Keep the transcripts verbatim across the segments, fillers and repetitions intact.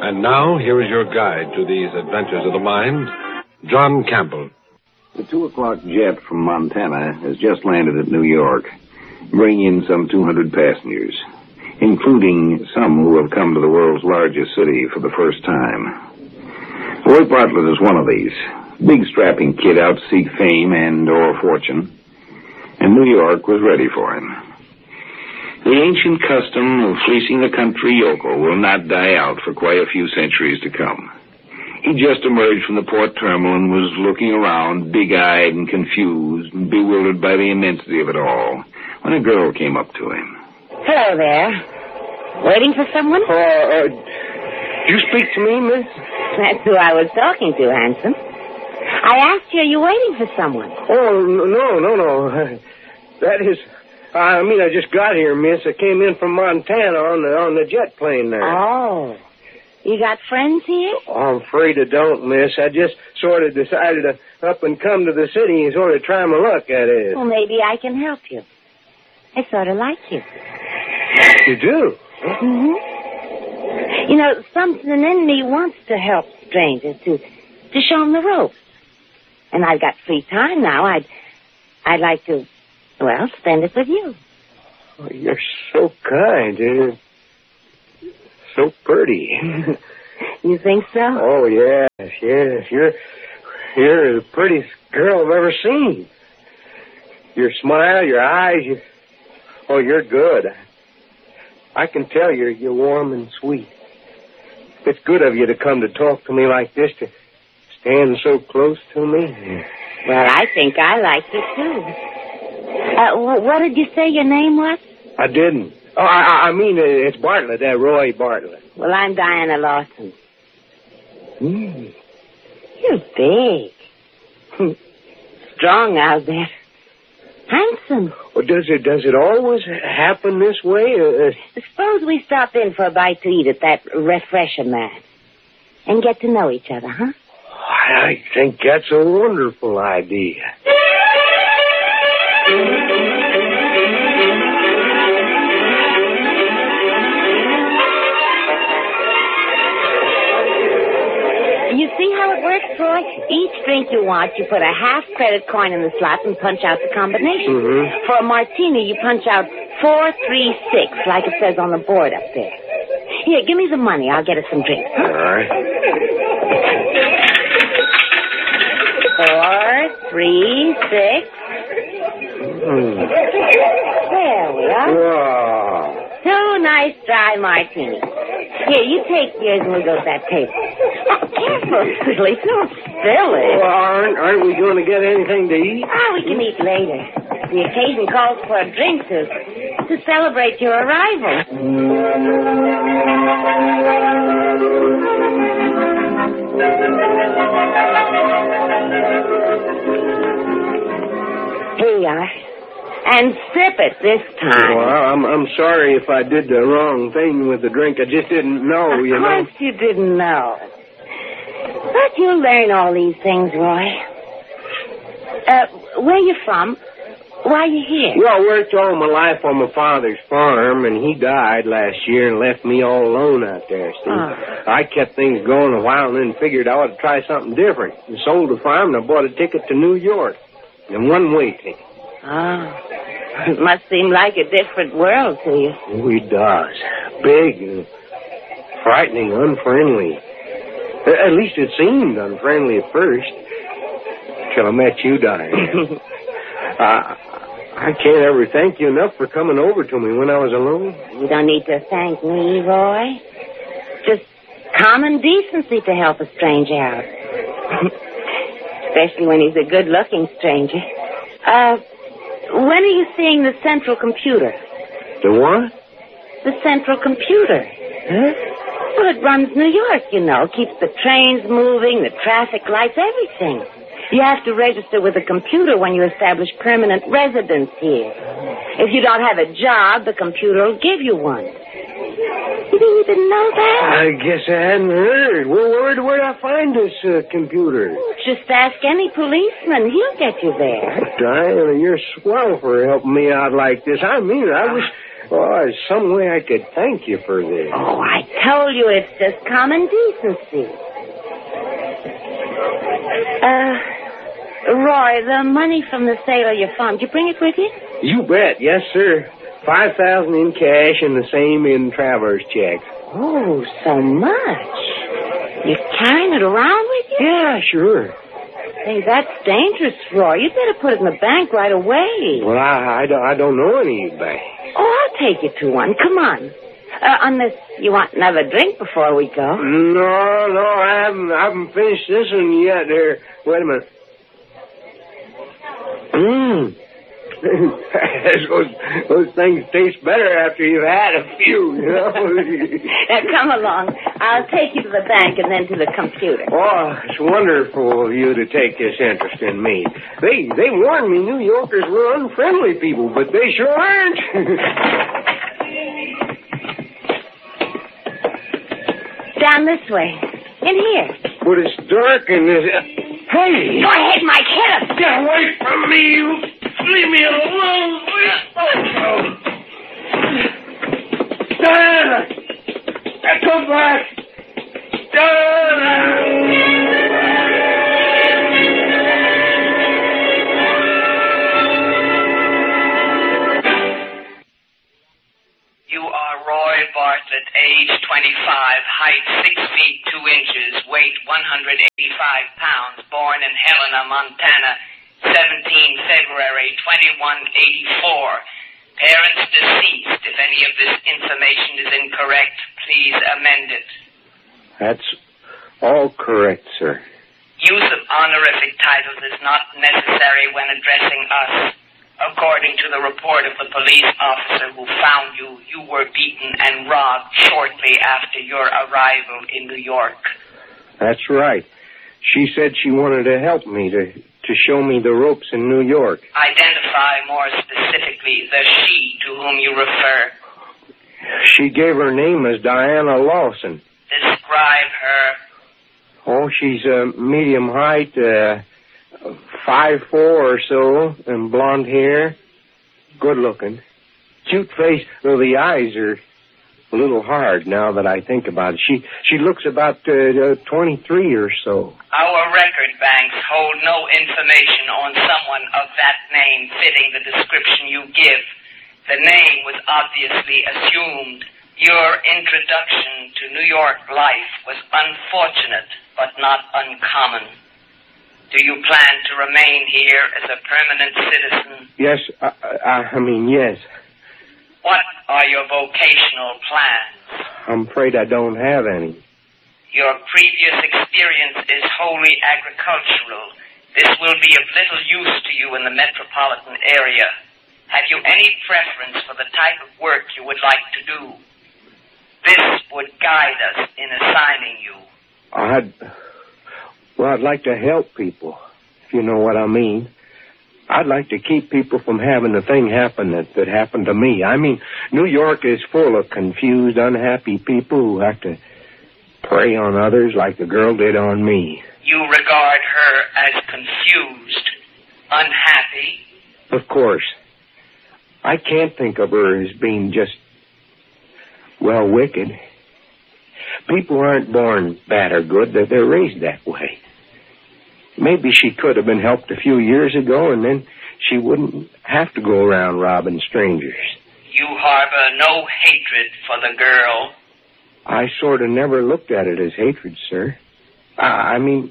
And now, here is your guide to these adventures of the mind, John Campbell. The two o'clock jet from Montana has just landed at New York, bringing in some two hundred passengers, including some who have come to the world's largest city for the first time. Roy Bartlett is one of these. Big strapping kid out to seek fame and or fortune. And New York was ready for him. The ancient custom of fleecing the country yokel will not die out for quite a few centuries to come. He just emerged from the port terminal and was looking around, big-eyed and confused and bewildered by the immensity of it all, when a girl came up to him. Hello there. Waiting for someone? Uh, uh, do you speak to me, miss? That's who I was talking to, handsome. I asked you, are you waiting for someone? Oh, no, no, no. That is... I mean, I just got here, miss. I came in from Montana on the on the jet plane there. Oh. You got friends here? Oh, I'm afraid I don't, miss. I just sort of decided to up and come to the city and sort of try my luck at it. Well, maybe I can help you. I sort of like you. You do? Mm-hmm. You know, something in me wants to help strangers, to to show them the ropes. And I've got free time now. I'd, I'd like to... Well, spend it with you. Oh, you're so kind. You're so pretty. You think so? Oh, yes, yes. You're, you're the prettiest girl I've ever seen. Your smile, your eyes, you, oh, you're good. I can tell you're, you're warm and sweet. It's good of you to come to talk to me like this, to stand so close to me. Well, I think I like you, too. Uh, what did you say your name was? I didn't. Oh, I, I mean, it's Bartlett, that Roy Bartlett. Well, I'm Diana Lawson. Mm. You're big. Strong out there. Handsome. Well, does it does it always happen this way? Uh, Suppose we stop in for a bite to eat at that refresher mat and get to know each other, huh? I think that's a wonderful idea. You see how it works, Troy? Each drink you want, you put a half credit coin in the slot and punch out the combination. Mm-hmm. For a martini, you punch out four, three, six, like it says on the board up there. Here, give me the money. I'll get us some drinks. Huh? All right. Four, three, six. Mm. There we are. Wow. Two nice dry martinis. Here, you take yours and we'll go to that table. Oh, careful, silly. Don't spill it. Well, aren't, aren't we going to get anything to eat? Ah, we can eat later. The occasion calls for a drink to, to celebrate your arrival. Here you are. And sip it this time. Well, I'm I'm sorry if I did the wrong thing with the drink. I just didn't know, you know. Of course you didn't know. But you'll learn all these things, Roy. Uh, where you from? Why are you here? Well, I worked all my life on my father's farm, and he died last year and left me all alone out there, see. Oh. I kept things going a while and then figured I ought to try something different. I sold the farm and I bought a ticket to New York. A one-way ticket. Oh. It must seem like a different world to you. Oh, it does. Big and frightening, unfriendly. At least it seemed unfriendly at first. Till I met you, Diane. uh, I can't ever thank you enough for coming over to me when I was alone. You don't need to thank me, Roy. Just common decency to help a stranger out. Especially when he's a good-looking stranger. Uh... When are you seeing the central computer? The what? The central computer. Huh? Well, it runs New York, you know. Keeps the trains moving, the traffic lights, everything. You have to register with the computer when you establish permanent residence here. If you don't have a job, the computer will give you one. You mean you didn't know that? I guess I hadn't heard. Well, where, where'd I find this uh, computer? Just ask any policeman. He'll get you there. Diana, you're swell for helping me out like this. I mean it. I wish Oh, there's some way I could thank you for this. Oh, I told you it's just common decency. Uh, Roy, the money from the sale of your farm, did you bring it with you? You bet. Yes, sir. Five thousand in cash and the same in traveler's checks. Oh, so much. You're carrying it around with you? Yeah, sure. Hey, that's dangerous, Roy. You better put it in the bank right away. Well, I, I, don't, I don't know any bank. Oh, I'll take you to one. Come on. Uh, unless you want another drink before we go. No, no, I haven't, I haven't finished this one yet. There. Wait a minute. Mmm. those, those things taste better after you've had a few, you know. Now, come along. I'll take you to the bank and then to the computer. Oh, it's wonderful of you to take this interest in me. They they warned me New Yorkers were unfriendly people, but they sure aren't. Down this way. In here. But it's dark and there's... Hey! Go ahead, Mike. Hit him. Get away from me, you... Leave me alone. Diana! Come back! Diana! You are Roy Bartlett, age twenty-five, height six feet two inches, weight one hundred eighty-five pounds, born in Helena, Montana, seventeenth February twenty-one eighty-four. Parents deceased. If any of this information is incorrect, please amend it. That's all correct, sir. Use of honorific titles is not necessary when addressing us. According to the report of the police officer who found you, you were beaten and robbed shortly after your arrival in New York. That's right. She said she wanted to help me, to, to show me the ropes in New York. Identify more specifically the she to whom you refer. She gave her name as Diana Lawson. Describe her. Oh, she's a uh, medium height, uh, five four or so, and blonde hair. Good looking. Cute face, though the eyes are a little hard now that I think about it. She she looks about uh, uh, twenty-three or so. Our record banks hold no information on someone of that name fitting the description you give. The name was obviously assumed. Your introduction to New York life was unfortunate, but not uncommon. Do you plan to remain here as a permanent citizen? Yes, I, I, I mean, yes. What are your vocational plans? I'm afraid I don't have any. Your previous experience is wholly agricultural. This will be of little use to you in the metropolitan area. Have you any preference for the type of work you would like to do? This would guide us in assigning you. I'd... Well, I'd like to help people, if you know what I mean. I'd like to keep people from having the thing happen that, that happened to me. I mean, New York is full of confused, unhappy people who have to prey on others like the girl did on me. You regard her as confused, unhappy? Of course. I can't think of her as being just, well, wicked. People aren't born bad or good. They're, they're raised that way. Maybe she could have been helped a few years ago, and then she wouldn't have to go around robbing strangers. You harbor no hatred for the girl. I sort of never looked at it as hatred, sir. I, I mean,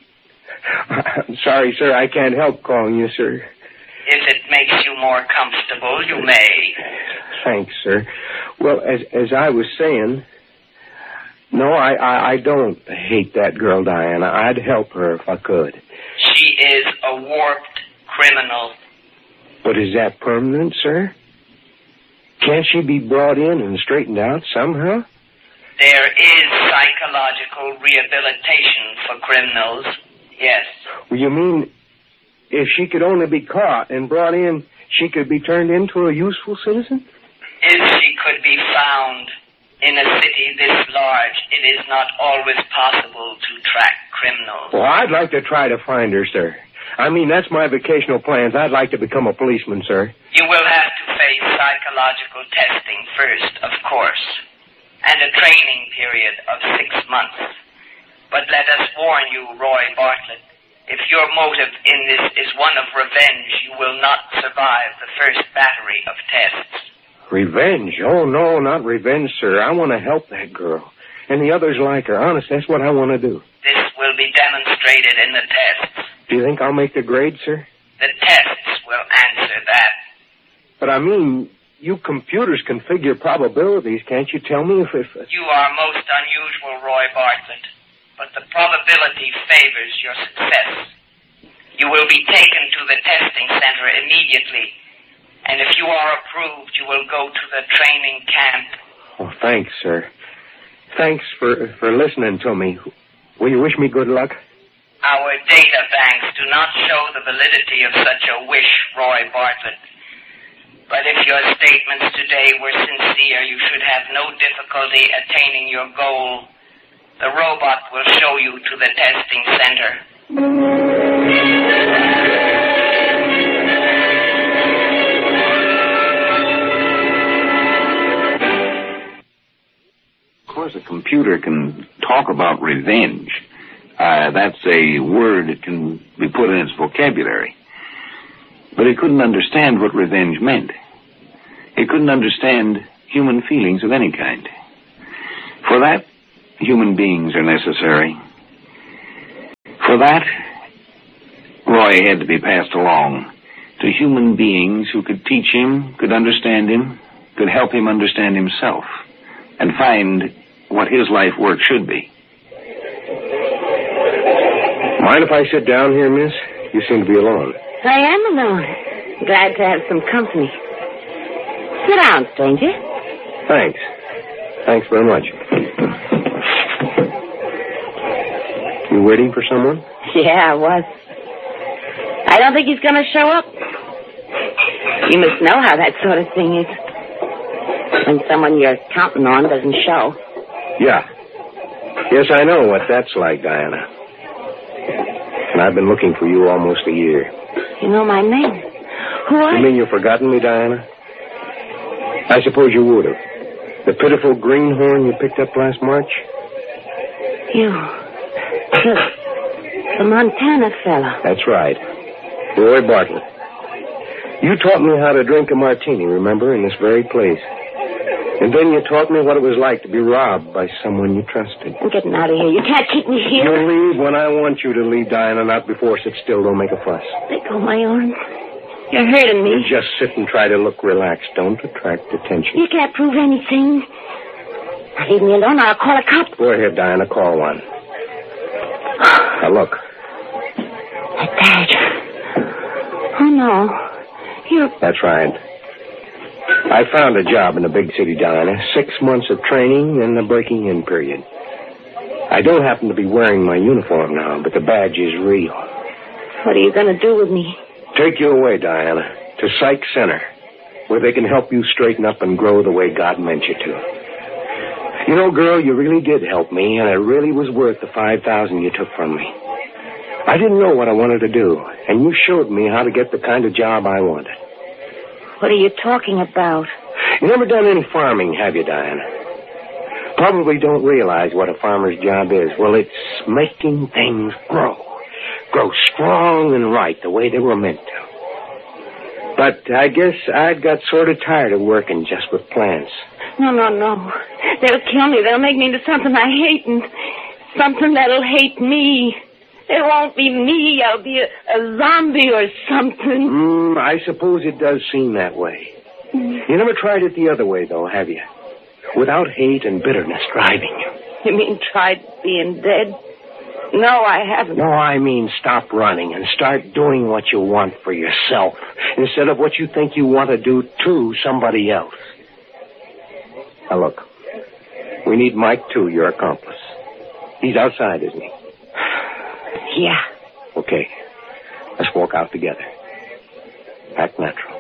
I'm sorry, sir, I can't help calling you, sir. If it makes you more comfortable, you may. Thanks, sir. Well, as as I was saying... No, I, I, I don't hate that girl, Diana. I'd help her if I could. She is a warped criminal. But is that permanent, sir? Can't she be brought in and straightened out somehow? There is psychological rehabilitation for criminals, yes. Well, you mean if she could only be caught and brought in, she could be turned into a useful citizen? If she could be found... In a city this large, it is not always possible to track criminals. Well, I'd like to try to find her, sir. I mean, that's my vocational plans. I'd like to become a policeman, sir. You will have to face psychological testing first, of course, and a training period of six months. But let us warn you, Roy Bartlett, if your motive in this is one of revenge, you will not survive the first battery of tests. Revenge? Oh, no, not revenge, sir. I want to help that girl. And the others like her. Honest, that's what I want to do. This will be demonstrated in the tests. Do you think I'll make the grade, sir? The tests will answer that. But I mean, you computers can figure probabilities. Can't you tell me if... if... You are most unusual, Roy Bartlett. But the probability favors your success. You will be taken to the testing center immediately. And if you are approved, you will go to the training camp. Oh, thanks, sir. Thanks for, for listening to me. Will you wish me good luck? Our data banks do not show the validity of such a wish, Roy Bartlett. But if your statements today were sincere, you should have no difficulty attaining your goal. The robot will show you to the testing center. Of course, a computer can talk about revenge. Uh, that's a word that can be put in its vocabulary. But it couldn't understand what revenge meant. It couldn't understand human feelings of any kind. For that, human beings are necessary. For that, Roy had to be passed along to human beings who could teach him, could understand him, could help him understand himself, and find what his life work should be. Mind if I sit down here, miss? You seem to be alone. I am alone. Glad to have some company. Sit down, stranger. Thanks. Thanks very much. You waiting for someone? Yeah, I was. I don't think he's going to show up. You must know how that sort of thing is. When someone you're counting on doesn't show. Yeah. Yes, I know what that's like, Diana. And I've been looking for you almost a year. You know my name. Who are you? You mean you've forgotten me, Diana? I suppose you would have. The pitiful greenhorn you picked up last March? You. The, the Montana fella. That's right. Roy Bartlett. You taught me how to drink a martini, remember, in this very place. And then you taught me what it was like to be robbed by someone you trusted. I'm getting out of here. You can't keep me here. You'll leave when I want you to leave, Diana, not before. Sit still. Don't make a fuss. Let go of my arm. You're hurting me. You just sit and try to look relaxed. Don't attract attention. You can't prove anything. Now, leave me alone or I'll call a cop. Go ahead, Diana. Call one. Now, look. That badge. Oh, no. You... That's right. I found a job in the big city, Diana. Six months of training and the breaking-in period. I don't happen to be wearing my uniform now, but the badge is real. What are you going to do with me? Take you away, Diana, to Psych Center, where they can help you straighten up and grow the way God meant you to. You know, girl, you really did help me, and it really was worth the five thousand dollars you took from me. I didn't know what I wanted to do, and you showed me how to get the kind of job I wanted. What are you talking about? You never done any farming, have you, Diana? Probably don't realize what a farmer's job is. Well, it's making things grow. Grow strong and right the way they were meant to. But I guess I'd got sort of tired of working just with plants. No, no, no. They'll kill me. They'll make me into something I hate and something that'll hate me. It won't be me. I'll be a, a zombie or something. Mm, I suppose it does seem that way. Mm. You never tried it the other way, though, have you? Without hate and bitterness driving you. You mean tried being dead? No, I haven't. No, I mean stop running and start doing what you want for yourself instead of what you think you want to do to somebody else. Now, look. We need Mike, too, your accomplice. He's outside, isn't he? Yeah. Okay. Let's walk out together. Act natural.